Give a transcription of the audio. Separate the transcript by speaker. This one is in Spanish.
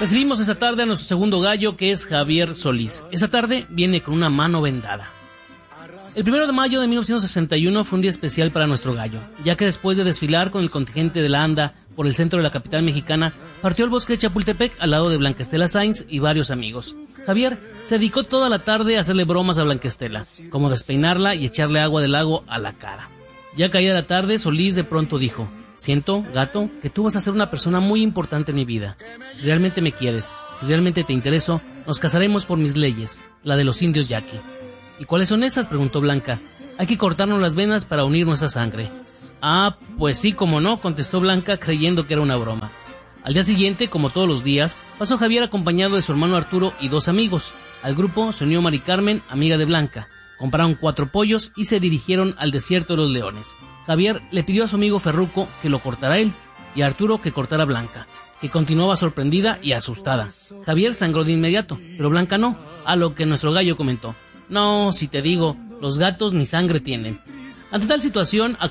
Speaker 1: Recibimos esta tarde a nuestro segundo gallo, que es Javier Solís. Esta tarde viene con una mano vendada. El 1 de mayo de 1961 fue un día especial para nuestro gallo, ya que después de desfilar con el contingente de la ANDA por el centro de la capital mexicana, partió al bosque de Chapultepec al lado de Blanca Estela Sainz y varios amigos. Javier se dedicó toda la tarde a hacerle bromas a Blanca Estela, como despeinarla y echarle agua del lago a la cara. Ya caída la tarde, Solís de pronto dijo: siento, gato, que tú vas a ser una persona muy importante en mi vida. Si realmente me quieres, si realmente te intereso, nos casaremos por mis leyes, la de los indios yaqui. ¿Y cuáles son esas?, preguntó Blanca. Hay que cortarnos las venas para unir nuestra sangre. Ah, pues sí, como no, contestó Blanca, creyendo que era una broma. Al día siguiente, como todos los días, pasó Javier acompañado de su hermano Arturo y 2 amigos. Al grupo se unió Mari Carmen, amiga de Blanca. Compraron 4 pollos y se dirigieron al desierto de los leones. Javier le pidió a su amigo Ferruco que lo cortara él, y a Arturo que cortara a Blanca, que continuaba sorprendida y asustada. Javier sangró de inmediato, pero Blanca no, a lo que nuestro gallo comentó: no, si te digo, los gatos ni sangre tienen. Ante tal situación,